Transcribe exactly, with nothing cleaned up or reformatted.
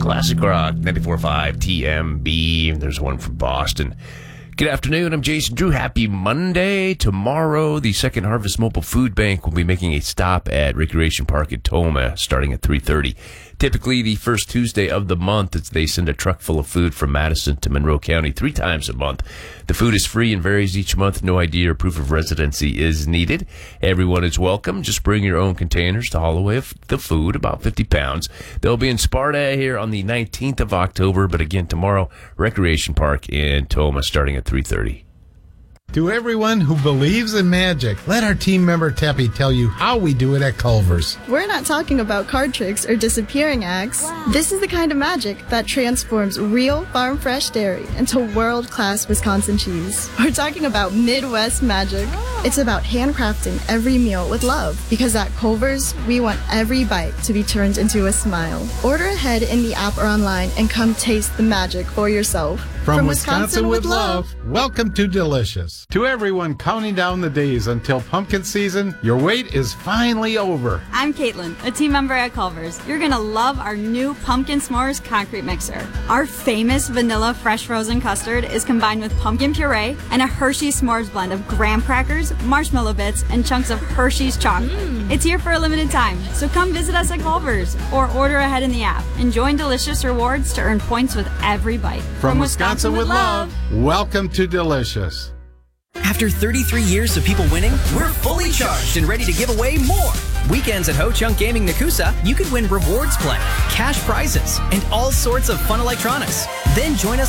Classic Rock, ninety-four point five T M B. There's one from Boston. Good afternoon. I'm Jason Drew. Happy Monday. Tomorrow, the Second Harvest Mobile Food Bank will be making a stop at Recreation Park in Toma starting at three thirty. Typically, the first Tuesday of the month, they send a truck full of food from Madison to Monroe County three times a month. The food is free and varies each month. No I D or proof of residency is needed. Everyone is welcome. Just bring your own containers to haul away the food, about fifty pounds. They'll be in Sparta here on the nineteenth of October, but again, tomorrow, Recreation Park in Toma starting at three thirty. To everyone who believes in magic, let our team member Teppy tell you how we do it at Culver's. We're not talking about card tricks or disappearing acts. Wow. This is the kind of magic that transforms real farm-fresh dairy into world-class Wisconsin cheese. We're talking about Midwest magic. Oh. It's about handcrafting every meal with love, because at Culver's, we want every bite to be turned into a smile. Order ahead in the app or online and come taste the magic for yourself. From, From Wisconsin, Wisconsin with love, love, welcome to Delicious. To everyone counting down the days until pumpkin season, your wait is finally over. I'm Caitlin, a team member at Culver's. You're going to love our new Pumpkin S'mores concrete mixer. Our famous vanilla fresh frozen custard is combined with pumpkin puree and a Hershey's S'mores blend of graham crackers, marshmallow bits, and chunks of Hershey's chocolate. Mm. It's here for a limited time, so come visit us at Culver's or order ahead in the app and join Delicious Rewards to earn points with every bite. From, From Wisconsin, Wisconsin with love, welcome to Delicious. After thirty-three years of people winning, we're fully charged and ready to give away more. Weekends at Ho Chunk Gaming Nakusa, you could win rewards play, cash prizes, and all sorts of fun electronics. Then join us